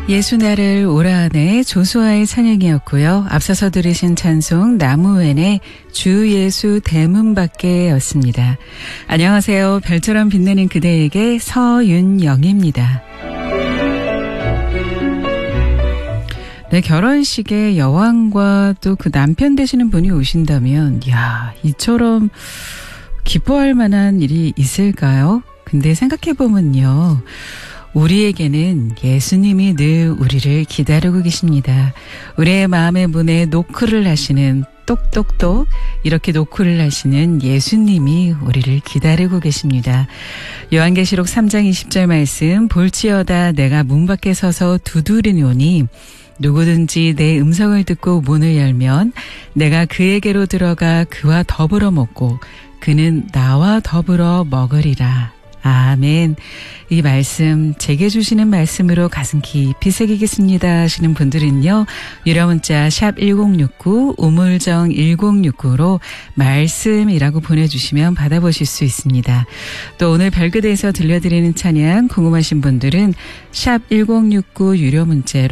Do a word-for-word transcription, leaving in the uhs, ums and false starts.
예수 나를 오라하네 조수아의 찬양이었고요. 앞서서 들으신 찬송 나무웬의 주 예수 대문 밖에였습니다. 안녕하세요. 별처럼 빛나는 그대에게 서윤영입니다. 네, 결혼식에 여왕과 또 그 남편 되시는 분이 오신다면 야, 이처럼 기뻐할 만한 일이 있을까요? 근데 생각해보면요. 우리에게는 예수님이 늘 우리를 기다리고 계십니다. 우리의 마음의 문에 노크를 하시는 똑똑똑 이렇게 노크를 하시는 예수님이 우리를 기다리고 계십니다. 요한계시록 삼 장 이십 절 말씀 볼지어다 내가 문 밖에 서서 두드리노니 누구든지 내 음성을 듣고 문을 열면 내가 그에게로 들어가 그와 더불어 먹고 그는 나와 더불어 먹으리라. 아멘. 이 말씀 제게 주시는 말씀으로 가슴 깊이 새기겠습니다 하시는 분들은요. 유료 문자 샵 일공육구 우물정 일공육구로 말씀이라고 보내주시면 받아보실 수 있습니다. 또 오늘 별그대에서 들려드리는 찬양 궁금하신 분들은 샵 일공육구 유료 문자로